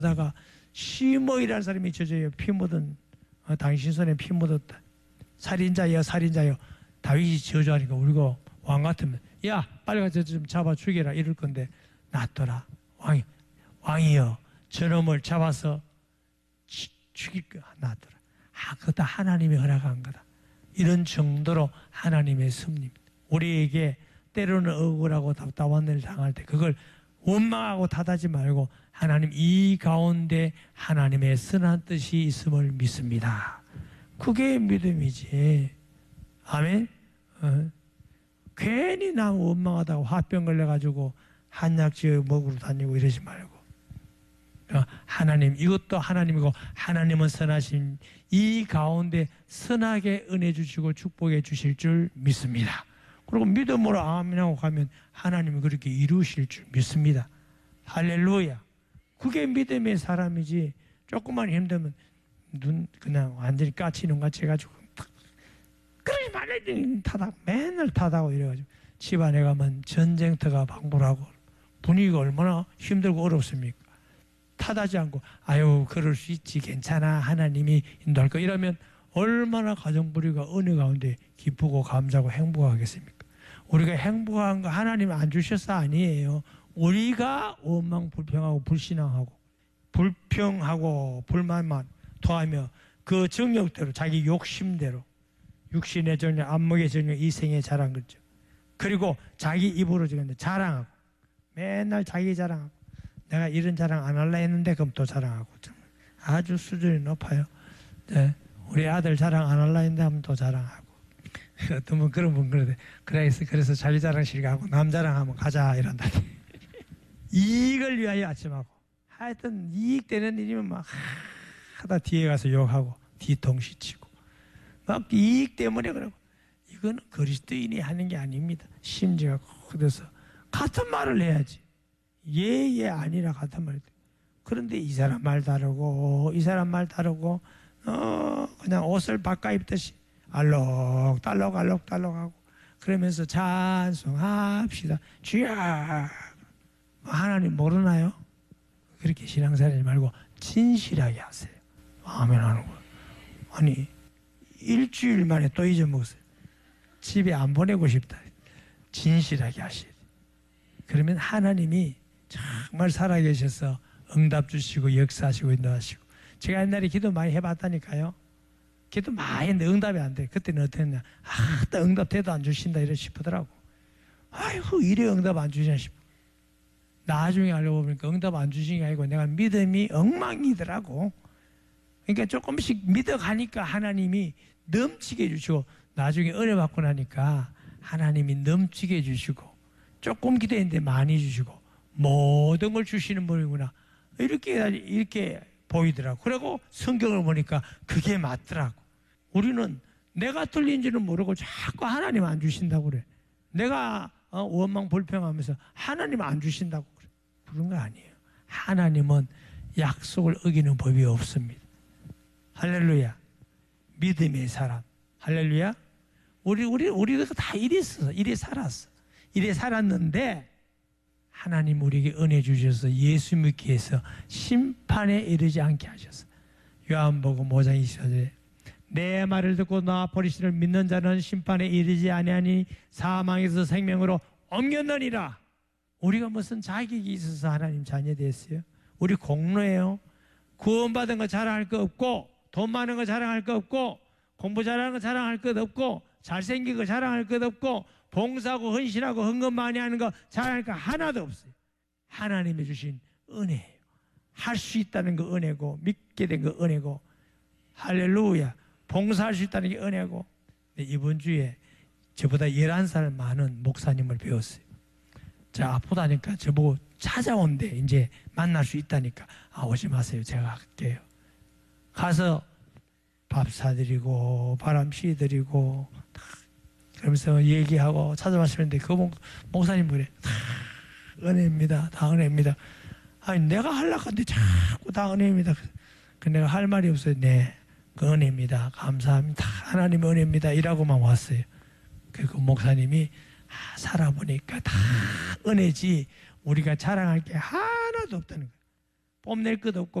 다가 시므이라는 사람이 저저요 피 묻은 당신 손에 피 묻었다. 살인자여 살인자여. 다윗이 저주하니까 우리가 왕 같으면 야 빨리 가서 좀 잡아 죽여라 이럴 건데 놔둬라. 왕이여 저놈을 잡아서 죽일 거 놔둬라. 그거 다 하나님이 허락한 거다. 이런 정도로 하나님의 섭리입니다. 우리에게 때로는 억울하고 답답한 일을 당할 때 그걸 원망하고 탓하지 말고 하나님 이 가운데 하나님의 선한 뜻이 있음을 믿습니다. 그게 믿음이지. 아멘. 괜히 나 원망하다고 화병 걸려가지고 한약지어 먹으러 다니고 이러지 말고 하나님 이것도 하나님이고 하나님은 선하신 이 가운데 선하게 은혜 주시고 축복해 주실 줄 믿습니다. 그리고 믿음으로 아멘하고 가면 하나님이 그렇게 이루실 줄 믿습니다. 할렐루야. 그게 믿음의 사람이지. 조금만 힘들면 눈 그냥 완전히 까치 눈같이 해가지고 그러지 말라니 타다 맨날 타다고 이래가지고 집안에 가면 전쟁터가 방불하고 분위기가 얼마나 힘들고 어렵습니까? 탓하지 않고 아유 그럴 수 있지 괜찮아 하나님이 인도할 거 이러면 얼마나 가정부리가 은혜 가운데 기쁘고 감사하고 행복하겠습니까? 우리가 행복한 거 하나님 안 주셔서 아니에요. 우리가 원망 불평하고 불신앙하고 불평하고 불만만 토하며 그 정욕대로 자기 욕심대로 육신의 정욕, 안목의 정욕, 이생의 자랑 그렇죠. 그리고 자기 입으로 지금 자랑하고 맨날 자기 자랑하고 내가 이런 자랑 안 할라 했는데 그럼 또 자랑하고 아주 수준이 높아요. 네. 우리 아들 자랑 안 할라 했는데 하면 또 자랑하고 어떤 분 그런 분 그러대. 그래서 자기 자랑실 가고 남 자랑하면 가자 이런다. 이익을 위하여 아침하고 하여튼 이익되는 일이면 막 하다 뒤에 가서 욕하고 뒤통수 치고 막 이익 때문에 그러고 이거는 그리스도인이 하는 게 아닙니다. 심지가 굳어서 같은 말을 해야지. 예 아니라 같은 말. 그런데 이 사람 말 다르고 이 사람 말 다르고 그냥 옷을 바꿔 입듯이 알록달록하고 그러면서 찬송합시다. 주야 하나님 모르나요? 그렇게 신앙생활 말고 진실하게 하세요. 아멘 하는 거예요. 아니 일주일 만에 또 잊어먹었어요. 집에 안 보내고 싶다. 진실하게 하셔야 돼요. 그러면 하나님이 정말 살아계셔서 응답 주시고 역사하시고 인도하시고 제가 옛날에 기도 많이 해봤다니까요. 기도 많이 했는데 응답이 안 돼. 그때는 어떻게 했냐. 또 응답 돼도 안 주신다 이래 싶더라고. 아이고 이래 응답 안 주시나 싶어. 나중에 알고 보니까 응답 안 주신 게 아니고 내가 믿음이 엉망이더라고. 그러니까 조금씩 믿어가니까 하나님이 넘치게 해주시고 나중에 은혜 받고 나니까 하나님이 넘치게 해주시고 조금 기도했는데 많이 주시고 모든 걸 주시는 분이구나 이렇게 보이더라고. 그리고 성경을 보니까 그게 맞더라고. 우리는 내가 틀린지는 모르고 자꾸 하나님 안 주신다고 그래. 내가 원망 불평하면서 하나님 안 주신다고 그래. 그런 거 아니에요. 하나님은 약속을 어기는 법이 없습니다. 할렐루야. 믿음의 사람. 할렐루야. 우리가 다 이랬어. 이래 살았어. 이래 살았는데 하나님 우리에게 은혜 주셔서 예수 믿기 위해서 심판에 이르지 않게 하셨어. 요한복음 5장 24절에 내 말을 듣고 나 버리시를 믿는 자는 심판에 이르지 아니하니 사망에서 생명으로 옮겼느니라. 우리가 무슨 자격이 있어서 하나님 자녀 됐어요? 우리 공로예요. 구원받은 거 자랑할 거 없고 돈 많은 거 자랑할 거 없고 공부 잘하는 거 자랑할 것 없고 잘생긴 거 자랑할 것 없고 봉사하고 헌신하고 헌금 많이 하는 거 자랑할 거 하나도 없어요. 하나님이 주신 은혜예요. 할 수 있다는 거 은혜고 믿게 된 거 은혜고 할렐루야. 봉사할 수 있다는 게 은혜고. 이번 주에 저보다 11살 많은 목사님을 배웠어요. 제가 아프다니까 저보고 찾아온대. 이제 만날 수 있다니까 오지 마세요. 제가 할게요. 가서 밥 사드리고 바람 쐬드리고 그러면서 얘기하고 찾아왔는데 그 목사님 그래. 은혜입니다. 다 은혜입니다. 아니 내가 하려고 하는데 자꾸 다 은혜입니다. 그 내가 할 말이 없어요. 네, 그 은혜입니다. 감사합니다. 하나님의 은혜입니다. 이라고만 왔어요. 그 목사님이 살아보니까 다 은혜지 우리가 자랑할 게 하나도 없다는 거예요. 뽐낼 것 없고